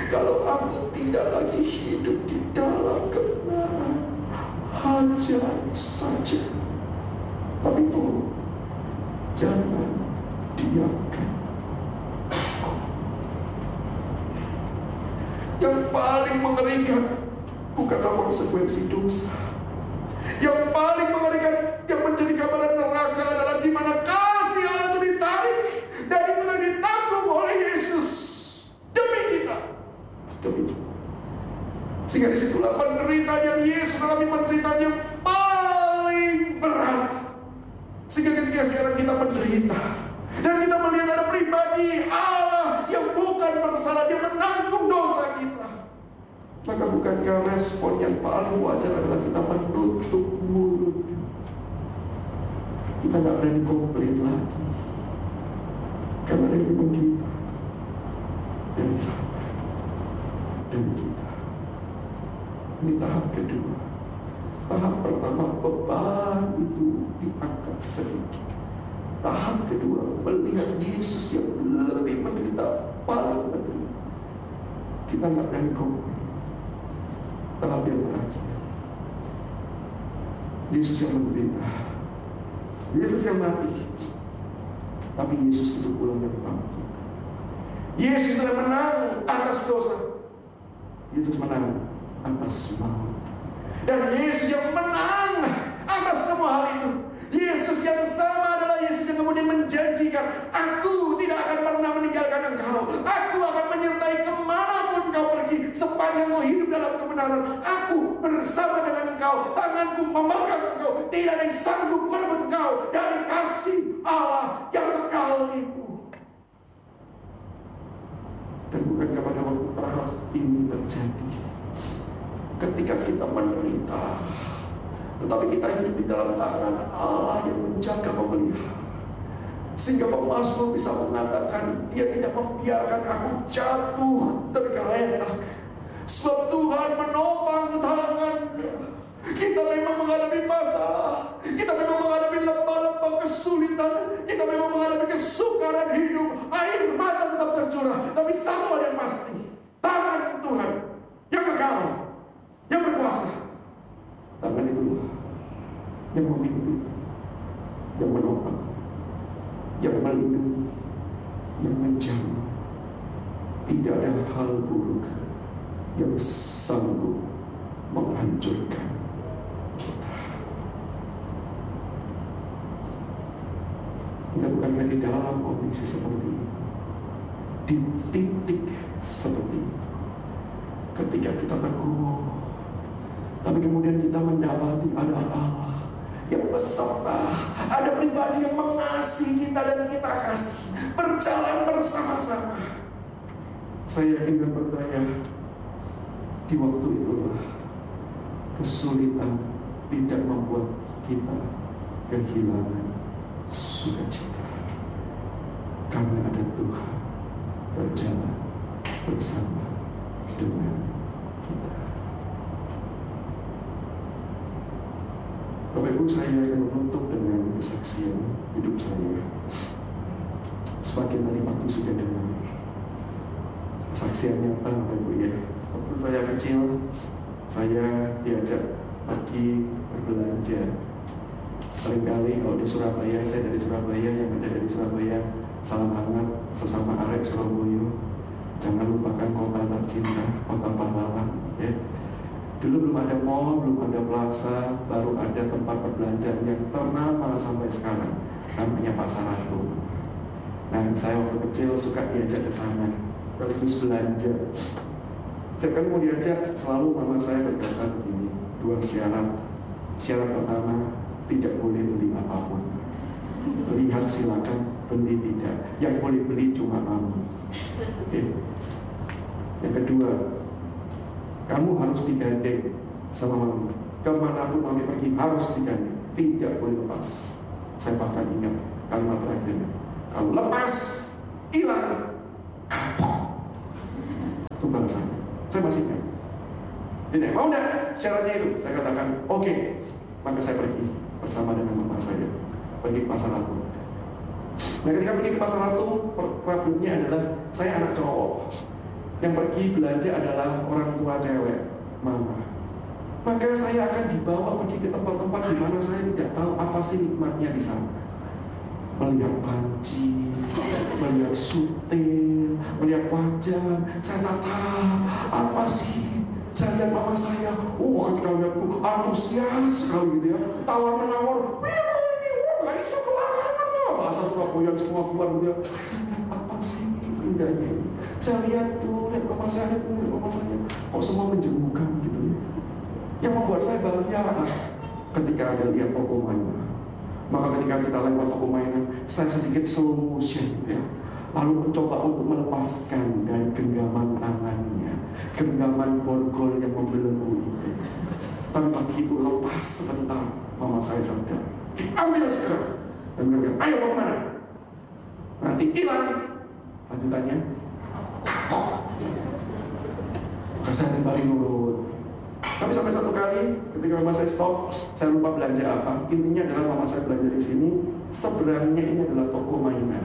Kalau aku tidak lagi hidup di dalam kebenaran, hajar saja. Tapi tolong, jangan diamkan aku. Yang paling mengerikan bukanlah konsekuensi dosa. Yang paling mengerikan, yang menjadi gambaran neraka adalah di mana kasih Allah itu ditarik dan itu ditanggung oleh Yesus demi kita. Demi kita. Sehingga disitulah penderitaan yang Yesus alami, penderitaan yang paling berat. Sehingga ketika sekarang kita menderita dan kita melihat ada pribadi Allah yang bukan bersalah, dia menanggung dosa kita, maka bukankah respon yang paling wajar adalah kita menutup mulut? Kita gak berani komplain lagi karena ada yang memang kita dan sana dan kita. Ini tahap kedua. Tahap pertama, beban itu diangkat sedikit. Tahap kedua, melihat Yesus yang lebih menderita, paling menderita. Kita gak berani komplain. Tahap yang terakhir, Yesus yang menderita, Yesus yang mati, tapi Yesus itu pulang dari bangkit. Yesus sudah menang atas dosa. Yesus menang atas maut. Dan Yesus yang menang atas semua hal itu. Yesus yang sama adalah Yesus yang kemudian menjanjikan, aku tidak akan pernah meninggalkan engkau. Aku akan menyertai kemanapun kau pergi, sepanjang kau hidup dalam kebenaran. Aku bersama dengan engkau, tanganku memegang engkau. Tidak ada yang sanggup merebut engkau dari kasih Allah yang kekal itu. Dan bukankah pada waktu ini terjadi, ketika kita menderita, tetapi kita hidup di dalam tangan Allah yang menjaga, memelihara, sehingga pemazmur bisa mengatakan, Dia tidak membiarkan aku jatuh tergeletak, sebab Tuhan menopang tangannya. Kita memang menghadapi masalah, kita memang menghadapi lembah-lembah kesulitan, kita memang menghadapi kesukaran hidup, air mata tetap tercurah. Tapi satu hal yang pasti, tangan Tuhan yang kekal, yang berkuasa, tangan itulah yang memimpin, yang menopang, yang melindungi, yang menjaga. Tidak ada hal buruk yang sanggup menghancurkan kita. Hingga bukankah di dalam kondisi seperti itu, di titik seperti itu, ketika kita bergumul, tapi kemudian kita mendapati ada Allah yang beserta, ada pribadi yang mengasihi kita dan kita kasih, berjalan bersama-sama. Saya yakin dan percaya, di waktu itulah kesulitan tidak membuat kita kehilangan sukacita, karena ada Tuhan berjalan bersama dengan kita. Bapak Ibu, saya akan menutup dengan kesaksian hidup saya. Semakin tadi pagi sudah dengar kesaksian nyata, Bapak Ibu ya. Waktu saya kecil, saya diajak pergi berbelanja. Seringkali kalau di Surabaya, saya dari Surabaya, yang ada dari Surabaya, salam hangat sesama arek Surabaya. Jangan lupakan kota tercinta, kota pahlawan ya. Dulu belum ada mall, belum ada plaza, baru ada tempat perbelanjaan yang ternama sampai sekarang, namanya Pasar Ratu. Nah, saya waktu kecil suka diajak ke sana, sekaligus belanja. Setiap kali mau diajak, selalu mama saya berkata begini, 2 syarat. Syarat pertama, tidak boleh beli apapun. Lihat silakan, beli tidak. Yang boleh beli cuma mami. Okay. Yang kedua, kamu harus digandeng sama mami. Kemanapun mami pergi harus digandeng, tidak boleh lepas. Saya bahkan ingat kalimat terakhirnya, kalau lepas, hilang. Itu bangsanya. Saya masih ingat. Dia mau enggak syaratnya itu? Saya katakan oke. Maka saya pergi bersama dengan mama saya, pergi ke Pasar Ratu. Nah, ketika pergi ke Pasar Ratu, problemnya adalah saya anak cowok. Yang pergi belanja adalah orang tua cewek, mama. Maka saya akan dibawa pergi ke tempat-tempat di mana saya tidak tahu apa sih nikmatnya di sana. Melihat panci, melihat sutil, melihat wajan. Saya tak tahu apa sih. Saya lihat mama saya, ketika lihatku antusias sekali gitu ya, tawar menawar, nggak iso kelarangan lah, bahasa Surabaya semua keluar dia. Saya lihat apa sih indahnya. Saya lihat mama saya, kok semua menjemukan gitu ya. Yang membuat saya bahagia ketika ada lihat toko mainan. Maka ketika kita lewat toko mainan, saya sedikit slow motion ya, lalu mencoba untuk melepaskan dari genggaman tangannya, genggaman borgol yang membelenggu itu. Tapi begitu lepas sebentar, mama saya sadar, ambil segera dan bilang, ayo mau kemana? Nanti hilang. Lanjutannya, maka saya kembali nurut. Tapi sampai satu kali ketika mama saya stop, saya lupa belanja apa. Intinya adalah mama saya belanja di sini, seberangnya ini adalah toko mainan.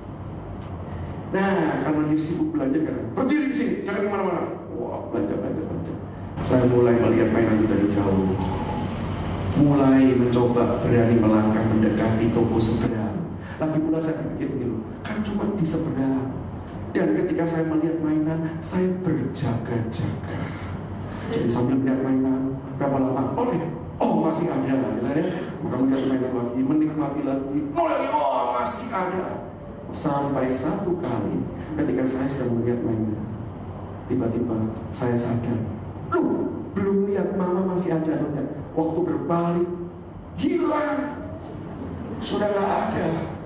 Nah, karena dia sibuk belanja kan, berdiri di sini, jangan kemana-mana. Wah, belanja. Saya mulai melihat mainan itu dari jauh, mulai mencoba berani melangkah mendekati toko seberang. Lagi pula saya berpikir begini, kan cuma di seberang. Dan ketika saya melihat mainan, saya berjaga-jaga. Jadi sambil melihat mainan, berapa lama? Masih ada, ya. Maka melihat mainan lagi, menikmati lagi, masih ada. Sampai satu kali, ketika saya sedang melihat mainan, tiba-tiba saya sadar, belum lihat mama masih ada atau tidak. Waktu berbalik, hilang, sudah nggak ada.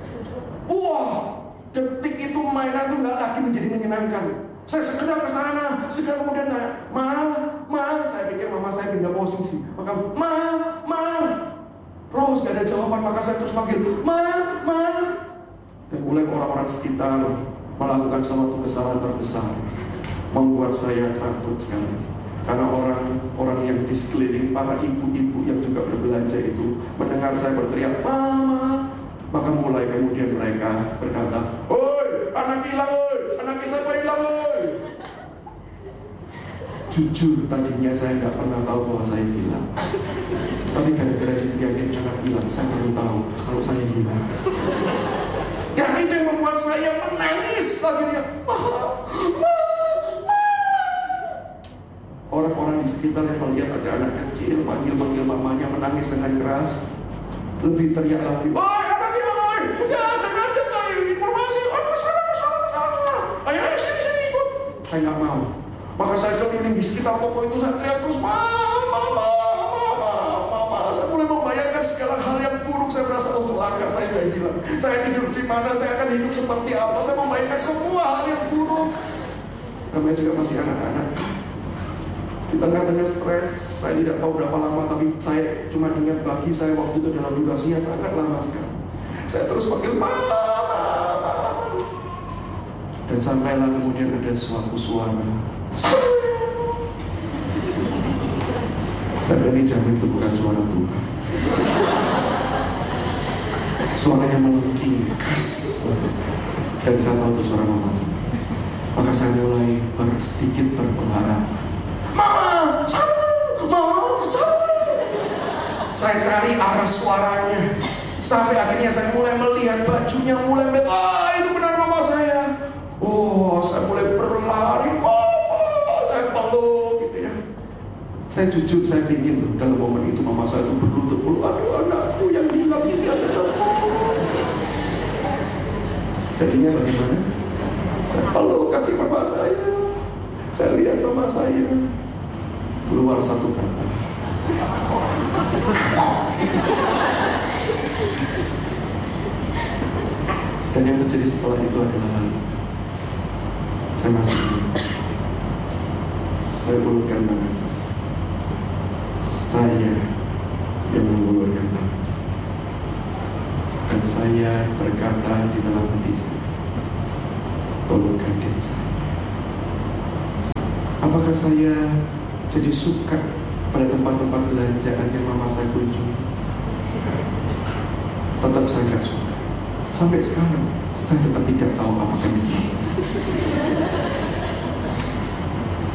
Detik itu mainan itu nggak lagi menjadi menyenangkan. Saya segera ke sana, segera kemudian tanya, Ma, saya pikir mama saya pindah posisi. Maka, Ma, terus gak ada jawaban, maka saya terus panggil, Ma. Dan mulai orang-orang sekitar melakukan suatu kesalahan terbesar, membuat saya takut sekali. Karena orang-orang yang di sekeliling, para ibu-ibu yang juga berbelanja itu, mendengar saya berteriak, Mama, maka mulai kemudian mereka berkata, "Oi, anak hilang, oi, anak siapa hilang, oi." Jujur, tadinya saya nggak pernah tahu bahwa saya hilang. Tapi gara-gara diteriakin anak hilang, saya baru tahu kalau saya hilang. Dan itu yang membuat saya menangis akhirnya. Orang-orang di sekitar yang melihat ada anak kecil manggil-manggil mamanya menangis dengan keras, lebih teriak lagi, "Oi, anak hilang, oi! Udah, jangan informasi, kesana. Ayo, sini ikut." Saya nggak mau. Maka saya keliling di sekitar toko itu, saya teriak terus, Mama. Saya mulai membayangkan segala hal yang buruk. Saya merasa, celaka, saya sudah hilang. Saya tidur di mana, saya akan hidup seperti apa. Saya membayangkan semua hal yang buruk. Namanya juga masih anak-anak. Di tengah-tengah stres, saya tidak tahu berapa lama, tapi saya cuma ingat bagi saya waktu itu adalah durasinya sangat lama sekali. Saya terus panggil, Mama. Dan sampailah kemudian ada suatu suara. Saya berani jamin itu bukan suara Tuhan. Suaranya melengking, khas banget. Dan saya tahu itu suara mama saya. Maka saya mulai sedikit berpengharapan. Mama, saya cari arah suaranya. Sampai akhirnya saya mulai melihat bajunya, mulai melihat, itu benar mama saya. Saya mulai berlari, saya peluk gitu ya. Saya jujur, saya ingin dalam momen itu mama saya itu berlutut, aduh anakku yang hilang sini ada. Jadinya bagaimana? Saya peluk kaki mama saya. Saya lihat mama saya. Keluar satu kata. Dan yang terjadi setelah itu adalah hal saya masih ingat. Saya ulurkan tangan saya. Saya yang mengulurkan tangan saya. Dan saya berkata di dalam hati saya, tolong gantikan saya. Apakah saya jadi suka pada tempat-tempat belanjaan yang mama saya kunjungi? Tetap saya gak suka. Sampai sekarang saya tetap tidak tahu apakah itu.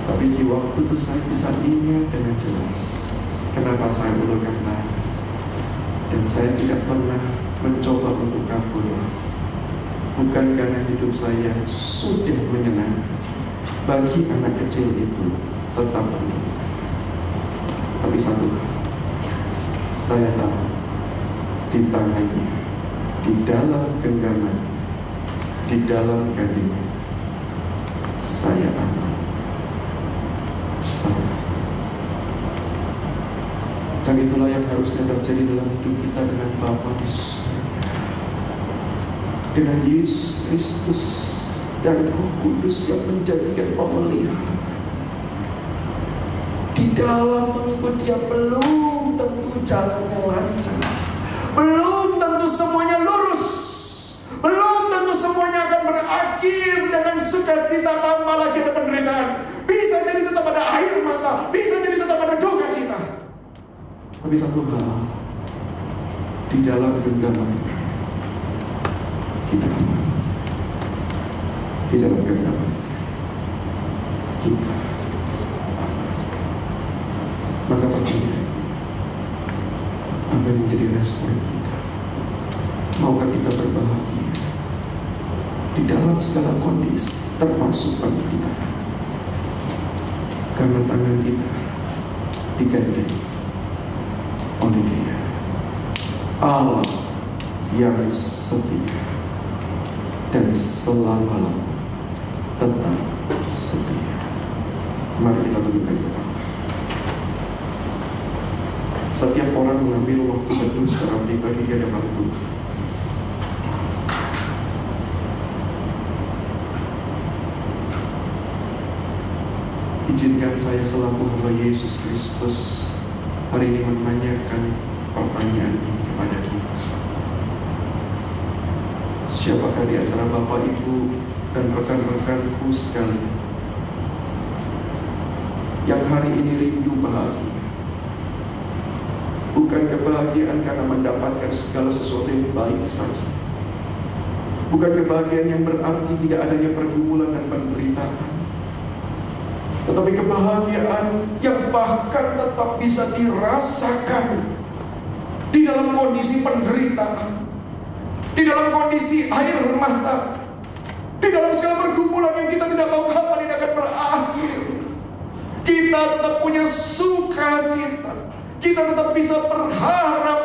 Tapi di waktu itu saya bisa ingat dengan jelas kenapa saya ulurkan tangan. Dan saya tidak pernah mencoba untuk kabur. Bukan karena hidup saya sudah menyenangkan. Bagi anak kecil itu tetap menderita. Tapi satu hal, saya tahu di tangannya, di dalam genggaman, di dalam gandingan, saya aman. Dan itulah yang harusnya terjadi dalam hidup kita dengan Bapa di surga, dengan Yesus Kristus dan Roh Kudus yang menjanjikan pemelihara. Di dalam mengikut Dia belum tentu jalannya lancar, belum tentu semuanya lurus, belum tentu semuanya akan berakhir dengan sukacita tanpa lagi ada penderitaan. Bisa jadi tetap ada air mata, bisa jadi tetap ada duka cita. Tapi satu hal, di dalam genggaman kita aman. Di dalam genggaman kita aman. Maka pastinya, apa yang menjadi respon kita? Maukah kita berbahagia di dalam segala kondisi, termasuk penderitaan? Karena tangan kita digandeng oleh Dia, Allah yang setia dan selama-lamanya tetap setia. Mari kita tundukkan kepala. Setiap orang mengambil waktu berdoa secara pribadi di hadapan Tuhan. Izinkan saya selaku hamba Yesus Kristus hari ini menanyakan pertanyaan ini kepada kita. Siapakah di antara Bapak, Ibu, dan rekan-rekanku sekalian yang hari ini rindu bahagia? Bukan kebahagiaan karena mendapatkan segala sesuatu yang baik saja. Bukan kebahagiaan yang berarti tidak adanya pergumulan dan penderitaan. Tetapi kebahagiaan yang bahkan tetap bisa dirasakan di dalam kondisi penderitaan, di dalam kondisi air mata, di dalam segala pergumulan yang kita tidak tahu kapan ini akan berakhir. Kita tetap punya sukacita, kita tetap bisa berharap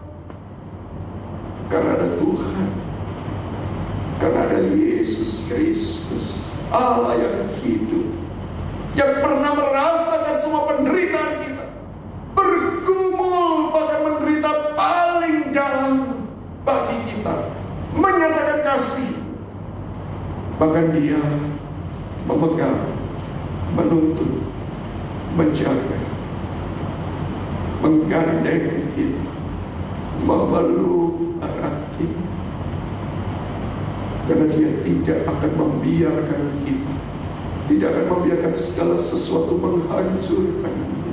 karena ada Tuhan, karena ada Yesus Kristus, Allah yang hidup, yang pernah merasakan semua penderitaan kita, bergumul bahkan menderita paling dalam bagi kita, menyatakan kasih. Bahkan Dia memegang, menuntun, menjaga, menggandeng kita, memeluk erat kita, karena Dia tidak akan membiarkan kita, tidak akan membiarkan segala sesuatu menghancurkan kita.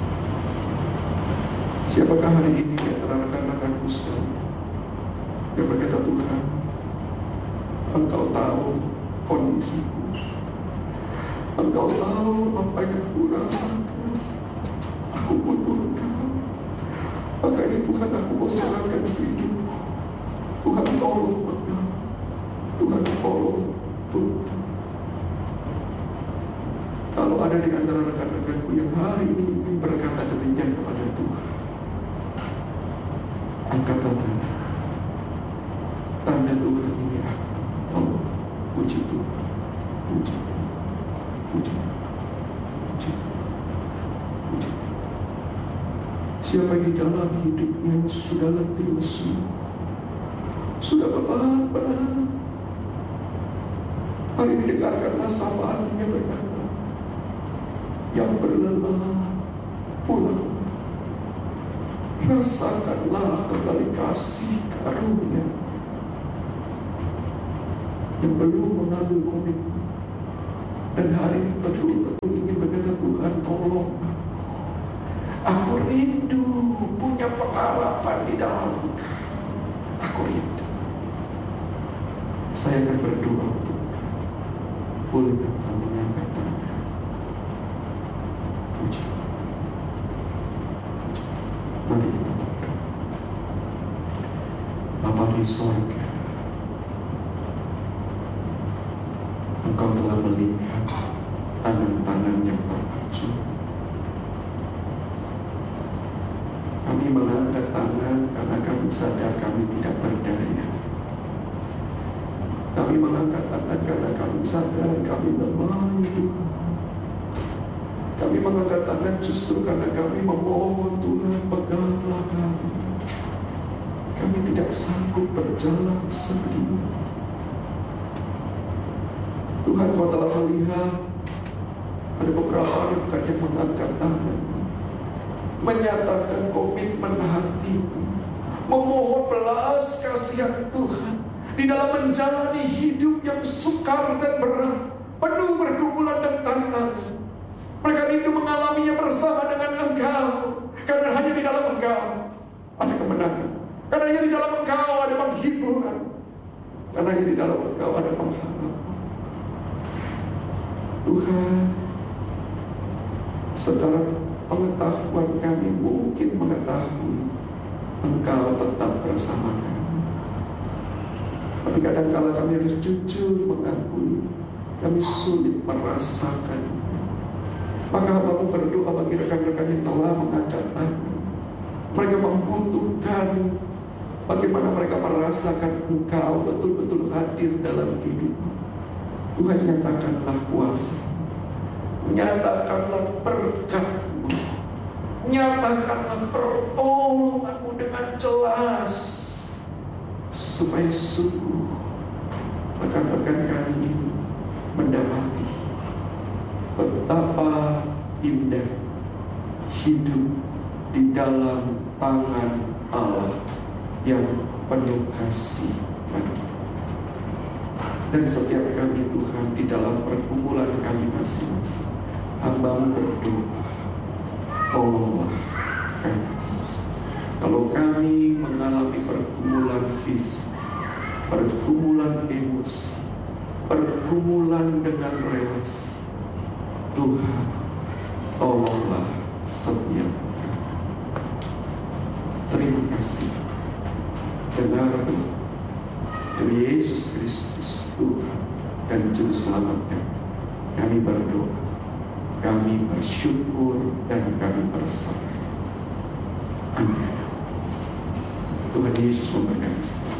Siapakah hari ini di antara rekan-rekanku sekalian yang berkata, Tuhan, Engkau tahu kondisiku, Engkau tahu apa yang aku rasakan, aku butuh Engkau. Maka ini Tuhan, aku mau serahkan hidupku. Tuhan tolong pegang, Tuhan tolong tuntun. Kalau ada di antara rekan-rekanku yang hari ini ingin berkata demikian kepada Tuhan, angkatlah tangan. Tanda Tuhan ini aku. Tolong, puji Tuhan, puji Tuhan, puji Tuhan, puji Tuhan, puji Tuhan. Siapa yang di dalam hidupnya sudah letih lesu, sudah beban, hari ini dengarkanlah sapaan Dia berkata, yang berlelah pulang, rasakanlah kembali kasih karunia. Yang belum mengambil komitmen dan hari ini betul-betul ingin berkata, Tuhan tolong aku rindu punya pengharapan di dalam Engkau. Aku rindu. Saya akan berdoa untuk Engkau. Bolehkah Engkau mengangkat tangan? puji. Mari kita berdoa. Bapa di sorga, Engkau telah melihat tangan-tangan yang teracung. Kami mengangkat tangan karena kami sadar kami tidak berdaya. Kami mengangkat tangan karena kami sadar kami lemah, Tuhan. Kami mengangkat tangan justru karena kami memohon, Tuhan, peganglah kami. Kami tidak sanggup berjalan sendiri. Tuhan, Kau telah melihat ada beberapa rekan yang mengangkat tangan, menyatakan komitmen hati, memohon belas kasihan Tuhan di dalam menjalani hidup yang sukar dan berat, penuh pergumulan dan tantangan. Mereka rindu mengalaminya bersama dengan Engkau, karena hanya di dalam Engkau ada kemenangan, karena hanya di dalam Engkau ada penghiburan, karena hanya di dalam Engkau ada pengharapan. Tuhan, secara pengetahuan kami mungkin mengetahui Engkau tetap bersama kami, tapi kadang-kala kami harus jujur mengakui kami sulit merasakan. Maka hamba-Mu berdoa bagi rekan-rekan yang telah mengangkat tangan. Mereka membutuhkan bagaimana mereka merasakan Engkau betul-betul hadir dalam hidup. Tuhan, nyatakanlah kuasa, nyatakanlah berkat-Mu, nyatakanlah pertolongan-Mu dengan jelas, supaya sungguh rekan-rekan kami ini mendapati betapa indah hidup di dalam tangan Allah yang penuh kasih karunia. Dan setiap kami, Tuhan, di dalam pergumulan kami masing-masing, hamba-Mu berdoa, tolonglah kami. Kalau kami mengalami pergumulan fisik, pergumulan emosi, pergumulan dengan relasi, Tuhan, tolonglah setiap kami. Terima kasih. Dengar doa demi Yesus Kristus, Tuhan dan Juru Selamat kami. Kami berdoa, kami bersyukur, dan kami berserah. Amin. Tuhan Yesus memberkati.